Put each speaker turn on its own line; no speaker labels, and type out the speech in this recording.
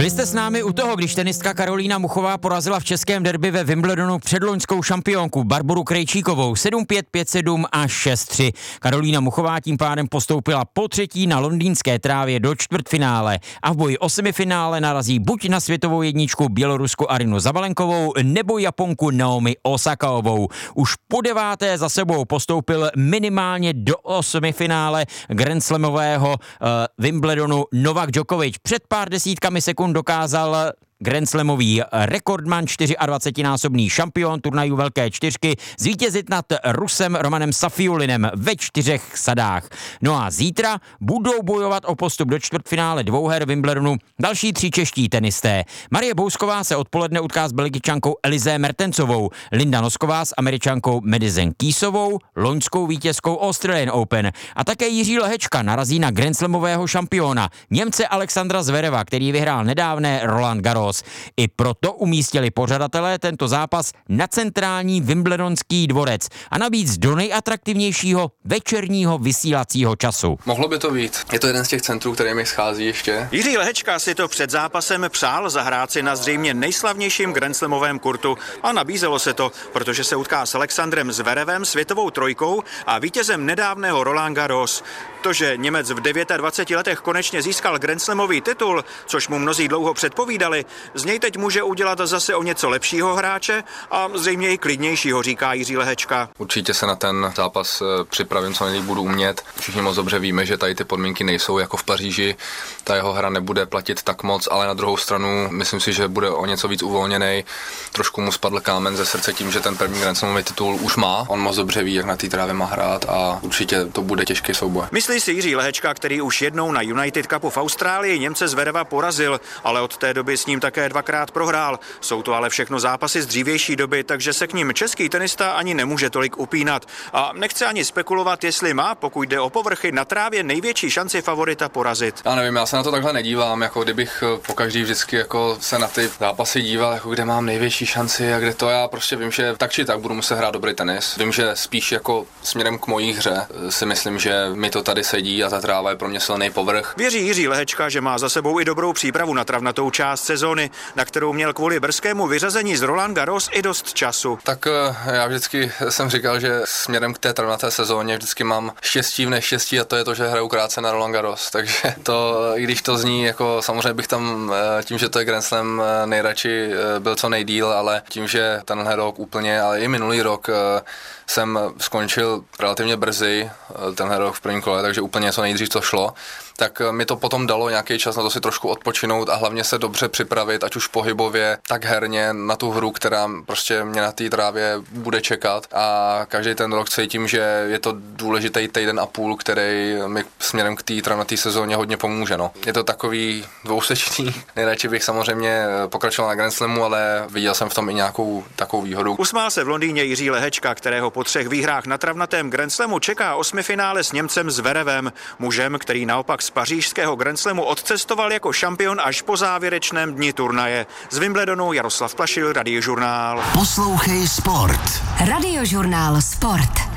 Byli jste s námi u toho, když tenistka Karolína Muchová porazila v českém derby ve Wimbledonu předloňskou šampionku Barboru Krejčíkovou 7-5, 5-7 a 6-3. Karolína Muchová tím pádem postoupila po třetí na londýnské trávě do čtvrtfinále a v boji o semifinále narazí buď na světovou jedničku Bělorusku Arinu Zabalenkovou nebo Japonku Naomi Osakaovou. Už po deváté za sebou postoupil minimálně do semifinále grandslamového Wimbledonu Novak Djokovic. Před pár desítkami sekund dokázal grandslamový rekordman, 24násobný šampion turnajů Velké čtyřky, zvítězit nad Rusem Romanem Safiulinem ve 4 sadách. No a zítra budou bojovat o postup do čtvrtfinále dvouher Wimbledonu další 3 čeští tenisté. Marie Bousková se odpoledne utká s Belgičankou Elise Mertensovou, Linda Nosková s Američankou Madison Keysovou, loňskou vítězkou Australian Open, a také Jiří Lehečka narazí na grandslamového šampiona, Němce Alexandra Zvereva, který vyhrál nedávné Roland Garros. I proto umístili pořadatelé tento zápas na centrální Wimbledonský dvorec a navíc do nejatraktivnějšího večerního vysílacího času.
Mohlo by to být. Je to jeden z těch centrů, který mi schází ještě.
Jiří Lehečka si to před zápasem přál zahrát si na zřejmě nejslavnějším grandslamovém kurtu a nabízelo se to, protože se utká s Alexandrem Zverevem, světovou trojkou a vítězem nedávného Roland Garros. To, že Němec v 29 letech konečně získal grandslamový titul, což mu mnozí dlouho předpovídali, z něj teď může udělat zase o něco lepšího hráče a zřejmě i klidnějšího, říká Jiří Lehečka.
Určitě se na ten zápas připravím, co nejlíp budu umět. Všichni moc dobře víme, že tady ty podmínky nejsou jako v Paříži. Ta jeho hra nebude platit tak moc, ale na druhou stranu myslím si, že bude o něco víc uvolněnej. Trošku mu spadl kámen ze srdce tím, že ten první grandslamový titul už má. On moc dobře ví, jak na té trávě má hrát a určitě to bude těžký souboj.
Myslí si Jiří Lehečka, který už jednou na United Cupu v Austrálii Němce Zvereva porazil, ale od té doby s ním také 2krát prohrál. Jsou to ale všechno zápasy z dřívější doby, takže se k ním český tenista ani nemůže tolik upínat. A nechce ani spekulovat, jestli má, pokud jde o povrchy, na trávě největší šanci favorita porazit.
Já nevím, já se na to takhle nedívám, jako kdybych pokaždý vždycky jako se na ty zápasy díval, jako kde mám největší šanci a kde to. Já prostě vím, že tak či tak budu muset hrát dobrý tenis. Vím, že spíš jako směrem k mojí hře si myslím, že mi to tady sedí a ta tráva je pro mě silný povrch.
Věří Jiří Lehečka, že má za sebou i dobrou přípravu na travnatou část sezóny, na kterou měl kvůli brzkému vyřazení z Roland Garros i dost času.
Tak já vždycky jsem říkal, že směrem k té travnaté sezóně vždycky mám štěstí v neštěstí a to je to, že hraju krátce na Roland Garros. Takže to, i když to zní, jako samozřejmě bych tam tím, že to je Grand Slam, nejradši byl co nejdýl, ale tím, že tenhle rok úplně, ale i minulý rok jsem skončil relativně brzy, tenhle rok v prvním kole, takže úplně co nejdřív to šlo, tak mi to potom dalo nějaký čas na to si trošku odpočinout a hlavně se dobře připravit, ať už pohybově, tak herně na tu hru, která prostě mě na té trávě bude čekat, a každý ten rok cítím, že je to důležitý týden a půl, který mi směrem k té travnaté sezóně hodně pomůže. No. Je to takový dvousečný. Nejradši bych samozřejmě pokračoval na Grand Slamu, ale viděl jsem v tom i nějakou takovou výhodu.
Usmál se v Londýně Jiří Lehečka, kterého po 3 výhrách na travnatém Grand Slamu čeká 8finále s Němcem Zverevem, mužem, který naopak z pařížského Grand Slamu odcestoval jako šampion až po závěrečném dni turnaje. Z Wimbledonu Jaroslav Plašil, Radiožurnál.
Poslouchej sport.
Radiožurnál Sport.